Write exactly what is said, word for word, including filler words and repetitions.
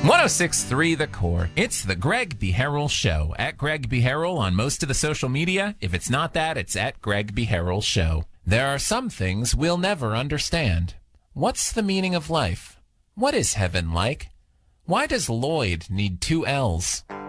one oh six point three The Core. It's the Greg B. Harrell Show. At Greg B. Harrell on most of the social media. If it's not that, it's at Greg B. Harrell Show. There are some things we'll never understand. What's the meaning of life? What is heaven like? Why does Lloyd need two L's?